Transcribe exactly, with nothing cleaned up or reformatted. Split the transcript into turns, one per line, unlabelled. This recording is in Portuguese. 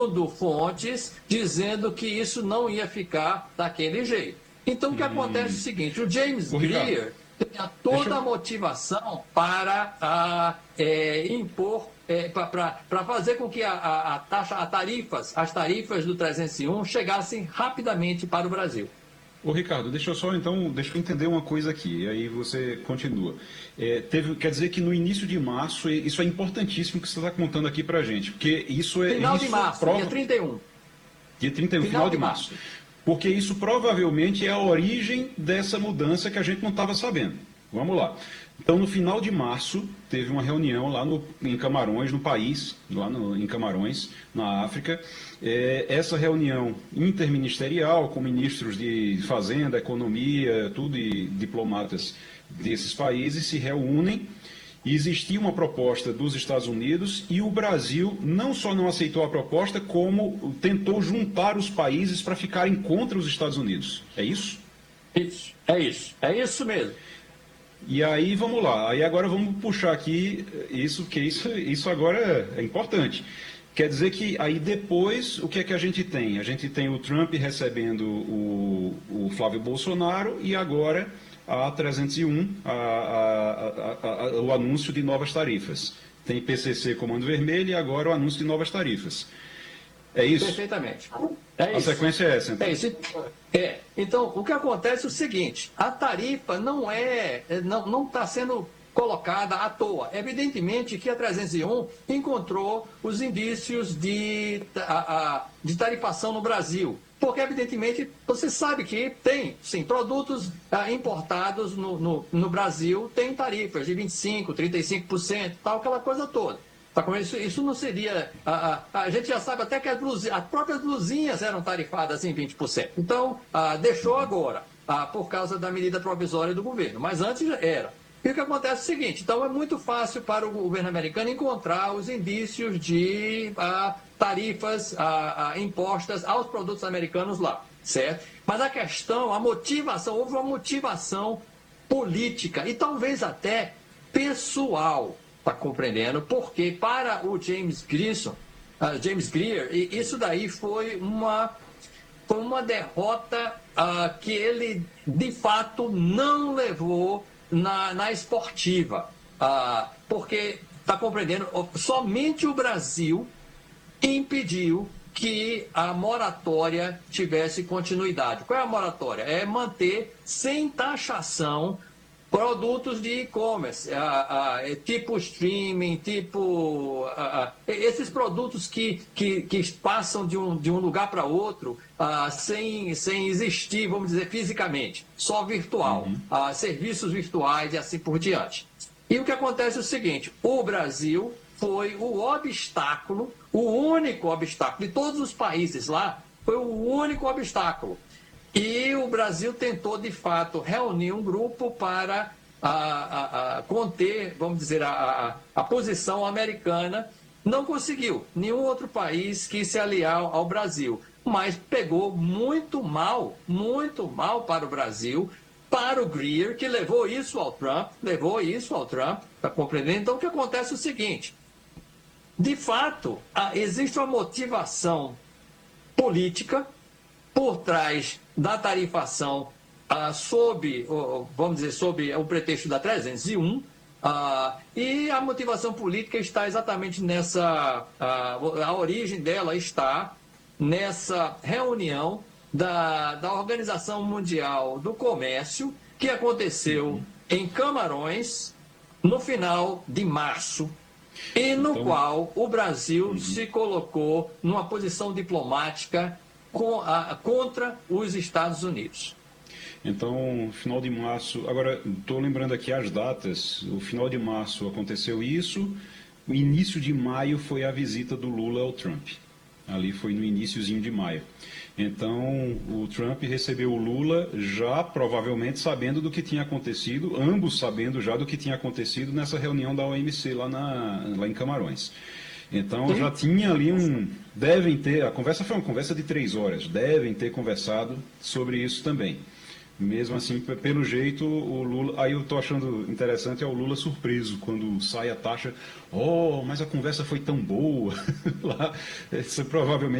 fontes dizendo que isso não ia ficar daquele jeito. Então, o que hum. acontece é o seguinte, o James Greer tinha toda eu... a motivação para a, é, impor, é, para fazer com que a, a, a taxa, a tarifas, as tarifas do trezentos e um chegassem rapidamente para o Brasil.
Ô Ricardo, deixa eu só então, deixa eu entender uma coisa aqui, e aí você continua. É, teve, quer dizer que no início de março, isso é importantíssimo que você está contando aqui para a gente, porque isso é...
Final
isso
de março,
prova...
dia trinta e um.
Dia trinta e um, final, final de março. março. Porque isso provavelmente é a origem dessa mudança que a gente não estava sabendo. Vamos lá. Então, no final de março, teve uma reunião lá no, em Camarões, no país, lá no, em Camarões, na África. É, essa reunião interministerial, com ministros de Fazenda, Economia, tudo, e diplomatas desses países se reúnem. E existia uma proposta dos Estados Unidos e o Brasil não só não aceitou a proposta, como tentou juntar os países para ficarem contra os Estados Unidos. É isso?
Isso, é isso. É isso mesmo.
E aí, vamos lá. Aí agora vamos puxar aqui isso, que isso, isso agora é importante. Quer dizer que aí depois, o que é que a gente tem? A gente tem o Trump recebendo o, o Flávio Bolsonaro e agora a trezentos e um, a, a, a, a, o anúncio de novas tarifas. Tem P C C Comando Vermelho e agora o anúncio de novas tarifas. É isso?
Perfeitamente. É
a
isso.
sequência é essa, então.
É isso. É. Então, o que acontece é o seguinte, a tarifa não é, não não está sendo colocada à toa. Evidentemente que a trezentos e um encontrou os indícios de, a, a, de tarifação no Brasil. Porque, evidentemente, você sabe que tem, sim, produtos ah, importados no, no, no Brasil, tem tarifas de vinte e cinco por cento, trinta e cinco por cento, tal, aquela coisa toda. Tá, isso, isso não seria... A, a, a gente já sabe até que as, blusinhas, as próprias blusinhas eram tarifadas em vinte por cento. Então, ah, deixou agora, ah, por causa da medida provisória do governo. Mas antes já era. E o que acontece é o seguinte, então é muito fácil para o governo americano encontrar os indícios de ah, tarifas ah, ah, impostas aos produtos americanos lá, certo? Mas a questão, a motivação, houve uma motivação política e talvez até pessoal, está compreendendo? Porque para o James Grissom, uh, James Greer, isso daí foi uma, foi uma derrota uh, que ele, de fato, não levou na, na esportiva. Uh, porque, está compreendendo? Somente o Brasil impediu que a moratória tivesse continuidade. Qual é a moratória? É manter sem taxação produtos de e-commerce, tipo streaming, tipo... A, a, esses produtos que, que, que passam de um, de um lugar para outro a, sem, sem existir, vamos dizer, fisicamente, só virtual, uhum. a, serviços virtuais e assim por diante. E o que acontece é o seguinte, o Brasil foi o obstáculo, o único obstáculo, de todos os países lá, foi o único obstáculo. E o Brasil tentou, de fato, reunir um grupo para a, a, a conter, vamos dizer, a, a, a posição americana. Não conseguiu. Nenhum outro país quis se aliar ao Brasil. Mas pegou muito mal, muito mal para o Brasil, para o Greer, que levou isso ao Trump, levou isso ao Trump, para compreender. Então, o que acontece é o seguinte, de fato, existe uma motivação política por trás da tarifação ah, sob, oh, vamos dizer, sob o pretexto da trezentos e um, ah, e a motivação política está exatamente nessa, ah, a origem dela está nessa reunião da, da Organização Mundial do Comércio, que aconteceu uhum. em Camarões, no final de março, e no então... qual o Brasil uhum. se colocou numa posição diplomática Com a, contra os Estados Unidos.
Então, final de março, agora estou lembrando aqui as datas, o final de março aconteceu isso, o início de maio foi a visita do Lula ao Trump, ali foi no iniciozinho de maio. Então, o Trump recebeu o Lula já provavelmente sabendo do que tinha acontecido, ambos sabendo já do que tinha acontecido nessa reunião da O M C lá, na, lá em Camarões. Então, Sim. já tinha ali um... Devem ter... A conversa foi uma conversa de três horas. Devem ter conversado sobre isso também. Mesmo assim, pelo jeito, o Lula... Aí eu estou achando interessante, é o Lula surpreso, quando sai a taxa. Oh, mas a conversa foi tão boa. Lá, isso provavelmente